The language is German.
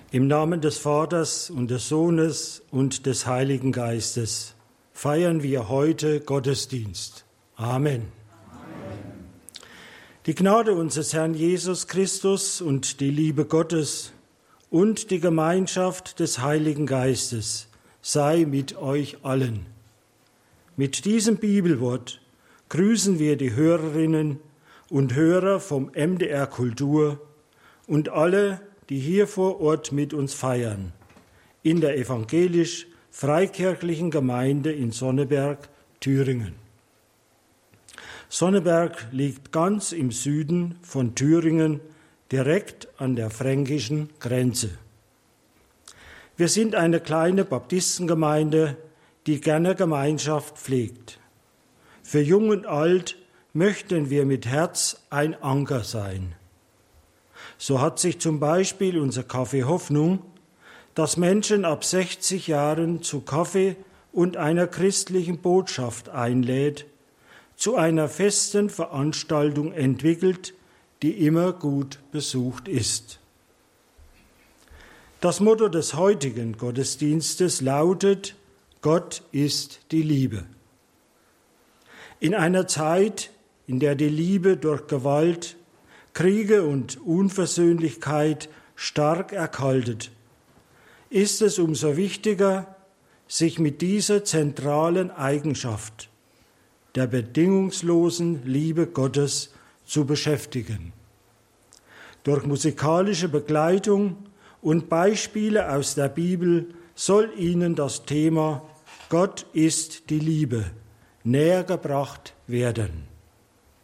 Im Namen des Vaters und des Sohnes und des Heiligen Geistes feiern wir heute Gottesdienst. Amen. Die Gnade unseres Herrn Jesus Christus und die Liebe Gottes und die Gemeinschaft des Heiligen Geistes sei mit euch allen. Mit diesem Bibelwort grüßen wir die Hörerinnen und Hörer vom MDR Kultur und alle, die hier vor Ort mit uns feiern, in der evangelisch-freikirchlichen Gemeinde in Sonneberg, Thüringen. Sonneberg liegt ganz im Süden von Thüringen, direkt an der fränkischen Grenze. Wir sind eine kleine Baptistengemeinde, die gerne Gemeinschaft pflegt. Für Jung und Alt möchten wir mit Herz ein Anker sein. So hat sich zum Beispiel unser Café Hoffnung, das Menschen ab 60 Jahren zu Kaffee und einer christlichen Botschaft einlädt, zu einer festen Veranstaltung entwickelt, die immer gut besucht ist. Das Motto des heutigen Gottesdienstes lautet: Gott ist die Liebe. In einer Zeit, in der die Liebe durch Gewalt, Kriege und Unversöhnlichkeit stark erkaltet, ist es umso wichtiger, sich mit dieser zentralen Eigenschaft der bedingungslosen Liebe Gottes zu beschäftigen. Durch musikalische Begleitung und Beispiele aus der Bibel soll Ihnen das Thema Gott ist die Liebe näher gebracht werden.